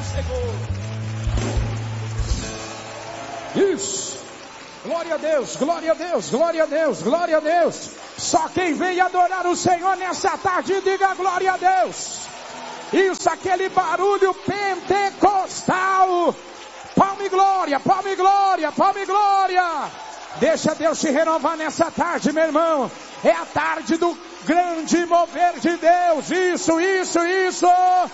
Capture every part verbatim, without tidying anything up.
Senhor. Isso. Glória a Deus, glória a Deus, glória a Deus, glória a Deus. Só quem veio adorar o Senhor nessa tarde, diga glória a Deus. Isso, aquele barulho pentecostal. Palme glória, palme glória, palme glória. Deixa Deus te renovar nessa tarde, meu irmão. É a tarde do grande mover de Deus. Isso, isso, isso.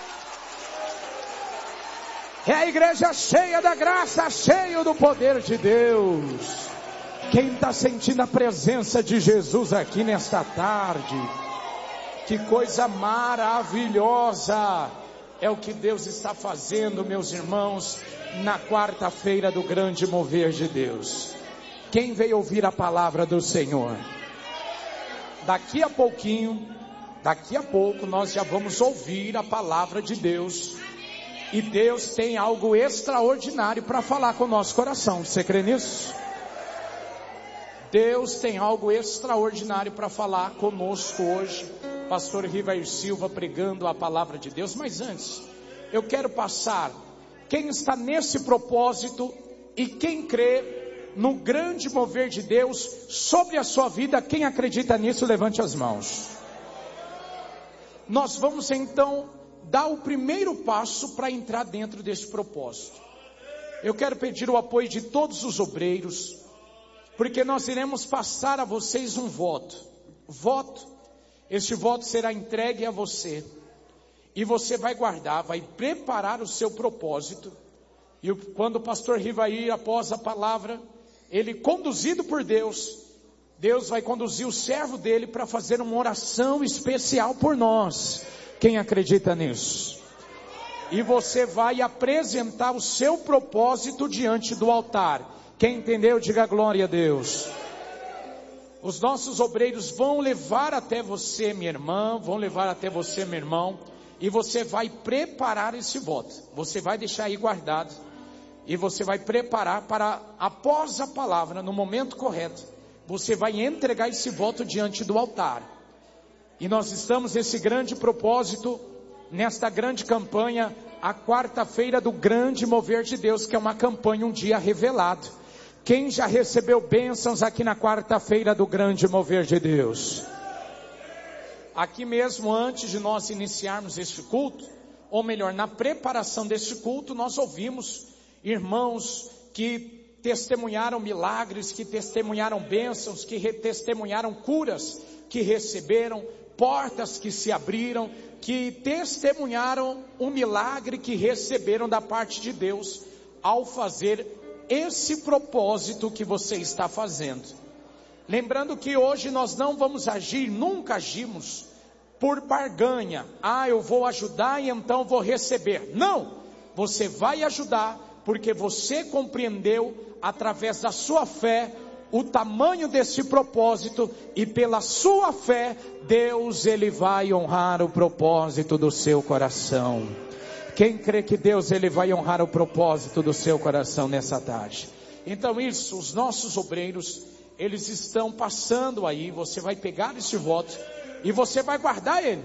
É a igreja cheia da graça, cheia do poder de Deus. Quem está sentindo a presença de Jesus aqui nesta tarde? Que coisa maravilhosa é o que Deus está fazendo, meus irmãos, na quarta-feira do grande mover de Deus. Quem veio ouvir a palavra do Senhor? Daqui a pouquinho, daqui a pouco nós já vamos ouvir a palavra de Deus. E Deus tem algo extraordinário para falar com o nosso coração. Você crê nisso? Deus tem algo extraordinário para falar conosco hoje. Pastor Rivair Silva pregando a palavra de Deus. Mas antes, eu quero passar quem está nesse propósito e quem crê no grande mover de Deus sobre a sua vida. Quem acredita nisso, levante as mãos. Nós vamos então dar o primeiro passo para entrar dentro desse propósito. Eu quero pedir o apoio de todos os obreiros, porque nós iremos passar a vocês um voto. Voto, este voto será entregue a você, e você vai guardar, vai preparar o seu propósito, e quando o pastor Rivair, após a palavra, ele conduzido por Deus, Deus vai conduzir o servo dele para fazer uma oração especial por nós. Quem acredita nisso? E você vai apresentar o seu propósito diante do altar. Quem entendeu, diga glória a Deus. Os nossos obreiros vão levar até você, minha irmã, vão levar até você, meu irmão, e você vai preparar esse voto. Você vai deixar aí guardado, e você vai preparar para, após a palavra, no momento correto, você vai entregar esse voto diante do altar. E nós estamos nesse grande propósito, nesta grande campanha, a quarta-feira do grande mover de Deus, que é uma campanha, um dia revelado. Quem já recebeu bênçãos aqui na quarta-feira do grande mover de Deus? Aqui mesmo, antes de nós iniciarmos este culto, ou melhor, na preparação deste culto, nós ouvimos irmãos que testemunharam milagres, que testemunharam bênçãos, que testemunharam curas que receberam, portas que se abriram, que testemunharam um milagre que receberam da parte de Deus, ao fazer esse propósito que você está fazendo. Lembrando que hoje nós não vamos agir, nunca agimos por barganha. Ah, eu vou ajudar e então vou receber. Não, você vai ajudar porque você compreendeu através da sua fé o tamanho desse propósito, e pela sua fé, Deus ele vai honrar o propósito do seu coração. Quem crê que Deus ele vai honrar o propósito do seu coração nessa tarde? Então isso, os nossos obreiros, eles estão passando aí, você vai pegar esse voto, e você vai guardar ele,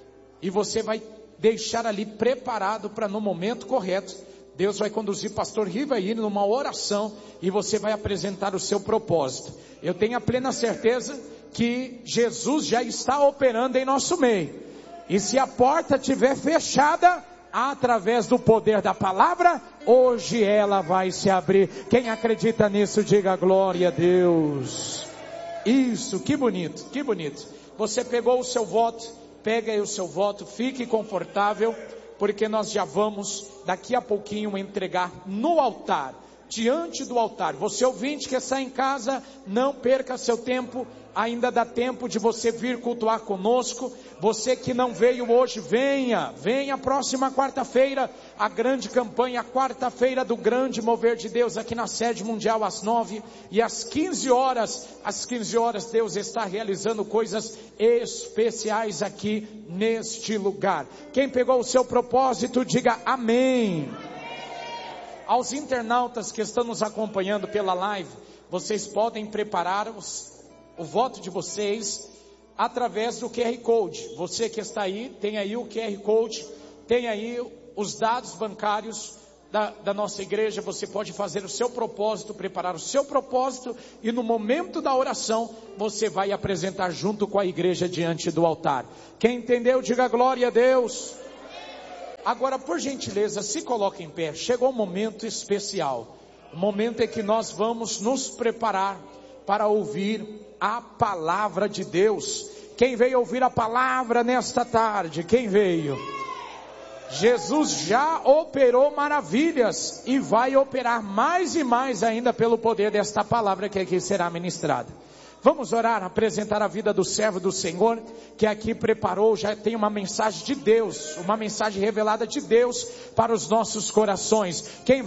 e você vai deixar ali preparado para no momento correto, Deus vai conduzir pastor Rivair numa oração, e você vai apresentar o seu propósito. Eu tenho a plena certeza que Jesus já está operando em nosso meio, e se a porta estiver fechada, através do poder da palavra, hoje ela vai se abrir. Quem acredita nisso, diga glória a Deus. Isso, que bonito, que bonito. Você pegou o seu voto, pega aí o seu voto, fique confortável, porque nós já vamos daqui a pouquinho entregar no altar, diante do altar. Você ouvinte que está em casa, não perca seu tempo, ainda dá tempo de você vir cultuar conosco. Você que não veio hoje, venha, venha próxima quarta-feira, a grande campanha, a quarta-feira do grande mover de Deus, aqui na sede mundial às nove e às quinze horas, às quinze horas Deus está realizando coisas especiais aqui neste lugar. Quem pegou o seu propósito, diga amém. Aos internautas que estão nos acompanhando pela live, vocês podem preparar os, o voto de vocês através do Q R Code. Você que está aí, tem aí o Q R Code, tem aí os dados bancários da, da nossa igreja. Você pode fazer o seu propósito, preparar o seu propósito, e no momento da oração, você vai apresentar junto com a igreja diante do altar. Quem entendeu, diga glória a Deus. Agora, por gentileza, se coloque em pé. Chegou um momento especial, o momento em que nós vamos nos preparar para ouvir a palavra de Deus. Quem veio ouvir a palavra nesta tarde? Quem veio? Jesus já operou maravilhas e vai operar mais e mais ainda pelo poder desta palavra que aqui será ministrada. Vamos orar, apresentar a vida do servo do Senhor, que aqui preparou, já tem uma mensagem de Deus, uma mensagem revelada de Deus para os nossos corações. Quem